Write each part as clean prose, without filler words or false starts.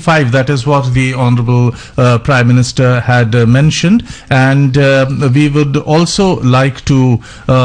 25, that is what the Honorable Prime Minister had mentioned. And we would also like to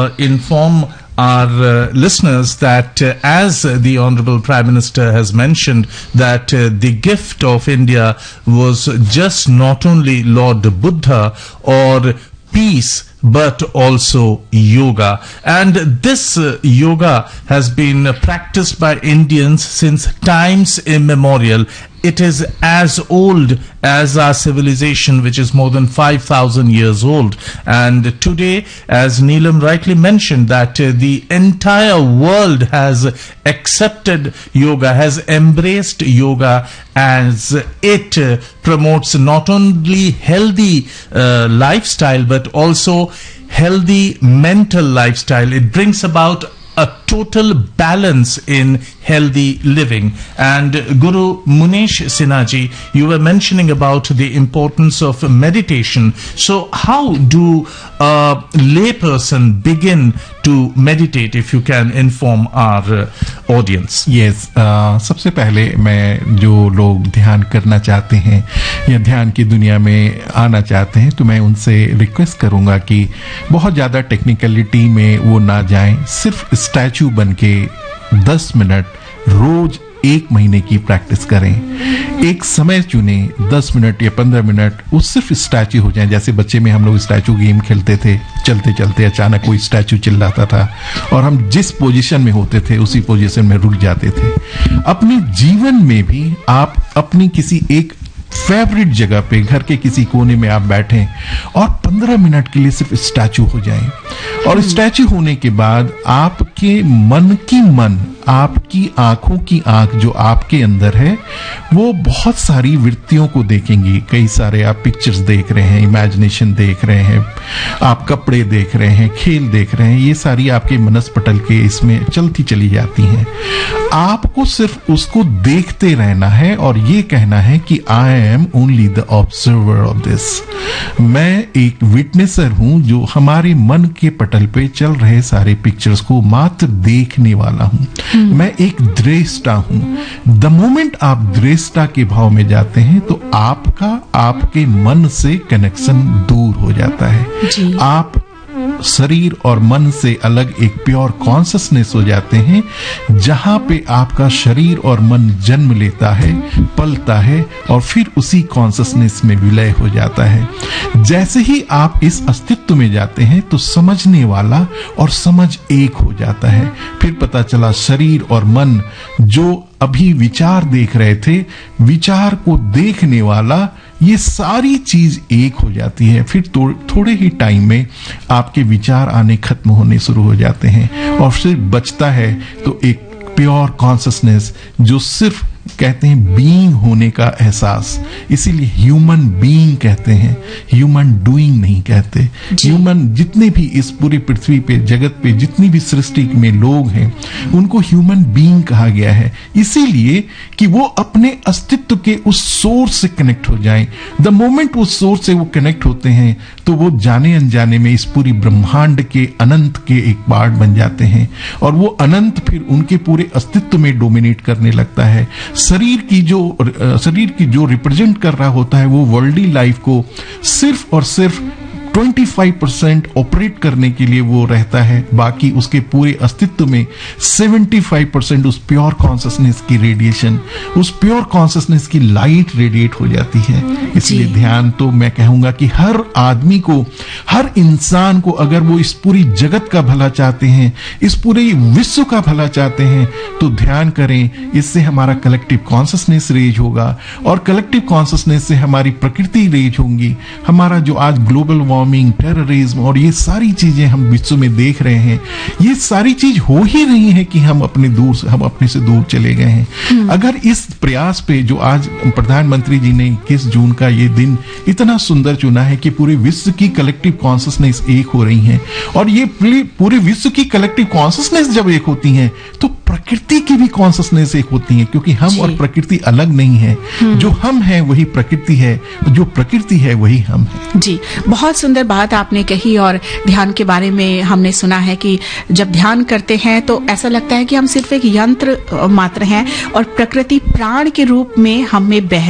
inform our listeners that as the Honorable Prime Minister has mentioned, that the gift of India was just not only Lord Buddha or peace, but also yoga. And this yoga has been practiced by Indians since times immemorial. It is as old as our civilization, which is more than 5,000 years old. And today, as Neelam rightly mentioned, that the entire world has accepted yoga, has embraced yoga, as it promotes not only healthy lifestyle, but also healthy mental lifestyle. It brings about a total balance in healthy living. And Guru Munesh Sinha ji, you were mentioning about the importance of meditation. So how do a layperson begin to meditate, if you can inform our audience? Yes, सबसे पहले मैं जो लोग ध्यान करना चाहते हैं या ध्यान की दुनिया में आना चाहते हैं, तो मैं उनसे रिक्वेस्ट करूंगा कि बहुत ज़्यादा टेक्निकलिटी में वो ना जाएं, सिर्फ स्टैचू बन के 10 मिनट रोज 1 महीने की प्रैक्टिस करें। एक समय चुने 10 मिनट या 15 मिनट, वो सिर्फ स्टैचू हो जाए। जैसे बच्चे में हम लोग स्टैचू गेम खेलते थे, चलते चलते अचानक कोई स्टैचू चिल्लाता था और हम जिस पोजीशन में होते थे उसी पोजीशन में रुक जाते थे। अपने जीवन में भी आप अपनी किसी एक फेवरेट जगह पे, घर के किसी कोने में आप बैठें और 15 मिनट के लिए सिर्फ स्टैचू हो जाएं। और स्टैचू होने के बाद आपके मन की मन, आपकी आंखों की आंख जो आपके अंदर है, वो बहुत सारी वृत्तियों को देखेंगी। कई सारे आप पिक्चर्स देख रहे हैं, इमेजिनेशन देख रहे हैं, आप कपड़े देख रहे हैं, खेल देख रहे हैं, ये सारी आपके मनस्पटल के इसमें चलती चली जाती हैं। आपको सिर्फ उसको देखते रहना है और ये कहना है कि I am only the observer of this. मैं एक विटनेसर हूं जो हमारे मन के पटल पे चल रहे सारे पिक्चर्स को मात्र देखने वाला हूं। मैं एक दृष्टा हूं। द मोमेंट आप दृष्टा के भाव में जाते हैं तो आपका आपके मन से कनेक्शन दूर हो जाता है। आप शरीर और मन से अलग एक प्योर कॉन्शसनेस हो जाते हैं, जहां पे आपका शरीर और मन जन्म लेता है, पलता है और फिर उसी कॉन्शसनेस में विलय हो जाता है। जैसे ही आप इस अस्तित्व में जाते हैं तो समझने वाला और समझ एक हो जाता है। फिर पता चला शरीर और मन जो अभी विचार देख रहे थे, विचार को देखने वाला, ये सारी चीज एक हो जाती है। फिर थोड़े ही टाइम में आपके विचार आने खत्म होने शुरू हो जाते हैं और फिर बचता है तो एक प्योर कॉन्शसनेस जो सिर्फ कहते हैं बीइंग होने का एहसास। इसीलिए ह्यूमन बीइंग कहते हैं, ह्यूमन डूइंग नहीं कहते। ह्यूमन जितने भी इस पूरी पृथ्वी पे, जगत पे जितनी भी सृष्टि में लोग हैं, उनको ह्यूमन बीइंग कहा गया है, इसीलिए कि वो अपने अस्तित्व के उस सोर्स से कनेक्ट हो जाएं। द मोमेंट उस सोर्स से वो कनेक्ट होते हैं तो वो जाने अनजाने में इस पूरी ब्रह्मांड के अनंत के एक पार्ट बन जाते हैं और वो अनंत फिर उनके पूरे अस्तित्व में डोमिनेट करने लगता है। शरीर की जो रिप्रेजेंट कर रहा होता है वो वर्ल्डली लाइफ को सिर्फ और सिर्फ 25% ऑपरेट करने के लिए वो रहता है, बाकी उसके पूरे अस्तित्व में 75% उस प्योर कॉन्शसनेस की रेडिएशन, उस प्योर कॉन्शसनेस की लाइट रेडिएट हो जाती है। इसलिए ध्यान तो मैं कहूंगा कि हर आदमी को, हर इंसान को, अगर वो इस पूरी जगत का भला चाहते हैं, इस पूरे विश्व का भला चाहते हैं, तो ध्यान करें। इससे हमारा कलेक्टिव कॉन्शसनेस रेज होगा और कलेक्टिव कॉन्शसनेस से हमारी प्रकृति रेज होंगी। हमारा जो आज ग्लोबल वार्मिंग, टेररिज्म और ये सारी चीजें हम विश्व में देख रहे हैं, ये सारी चीज हो ही रही है कि हम अपने से दूर चले गए हैं। अगर इस प्रयास पे जो आज प्रधानमंत्री जी ने 21 जून का ये दिन इतना सुंदर चुना है कि पूरे विश्व की कलेक्टिव कॉन्शसनेस एक हो रही है और ये पूरे विश्व की कलेक्टिव कॉन्शसनेस जब एक होती है तो प्रकृति की भी कॉन्शसनेस एक होती है, क्योंकि हम और प्रकृति अलग नहीं है। जो हम हैं वही प्रकृति है, जो प्रकृति है वही हम है। जी, बहुत सुंदर बात आपने कही। और ध्यान के बारे में हमने सुना है कि जब ध्यान करते हैं तो ऐसा लगता है कि हम सिर्फ एक यंत्र मात्र हैं और प्रकृति प्राण के रूप में हम में बह